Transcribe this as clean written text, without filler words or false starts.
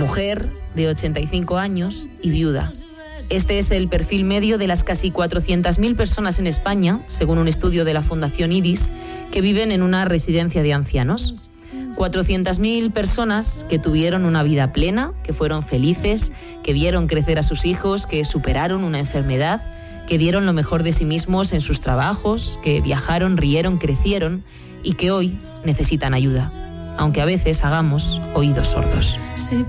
mujer de 85 años y viuda. Este es el perfil medio de las casi 400.000 personas en España, según un estudio de la Fundación IDIS, que viven en una residencia de ancianos. 400.000 personas que tuvieron una vida plena, que fueron felices, que vieron crecer a sus hijos, que superaron una enfermedad, que dieron lo mejor de sí mismos en sus trabajos, que viajaron, rieron, crecieron y que hoy necesitan ayuda, aunque a veces hagamos oídos sordos.